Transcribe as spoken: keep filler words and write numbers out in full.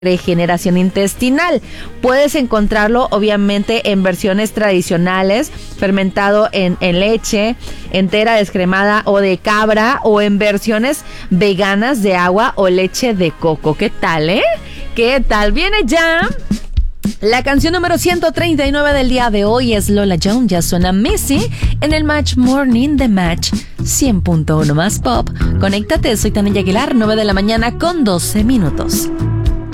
regeneración intestinal. Puedes encontrarlo obviamente en versiones tradicionales, fermentado en, en leche, entera, descremada o de cabra, o en versiones veganas de agua o leche de coco. ¿Qué tal, eh? ¿Qué tal? Viene ya la canción número ciento treinta y nueve del día de hoy. Es Lola Jones, ya suena Missy en el Match Morning de Match cien punto uno más Pop. Conéctate, soy Tania Aguilar, nueve de la mañana con doce minutos.